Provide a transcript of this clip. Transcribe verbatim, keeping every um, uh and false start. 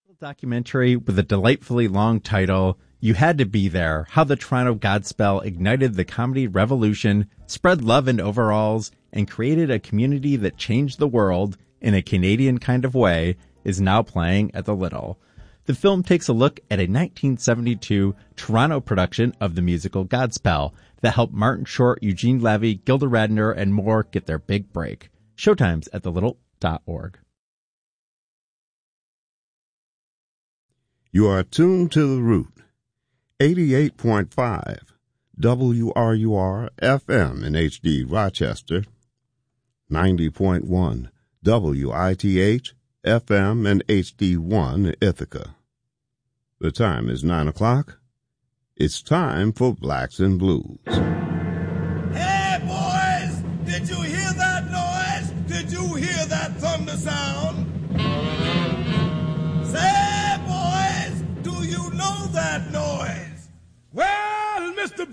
Documentary with a delightfully long title, You Had to Be There, How the Toronto Godspell Ignited the Comedy Revolution, Spread Love in Overalls, and Created a Community that Changed the World in a Canadian kind of way, is now playing at the Little. The film takes a look at a nineteen seventy-two Toronto production of the musical Godspell that helped Martin Short, Eugene Levy, Gilda Radner, and more get their big break. Showtimes at the little dot org. You are tuned to The Root, eighty-eight point five W R U R F M in H D Rochester, ninety point one W I T H F M and H D one Ithaca. The time is nine o'clock. It's time for Blacks and Blues. Hey, boys! Did you hear that noise? Did you hear that thunder sound? Say, boys, do you know that noise? Well, Mister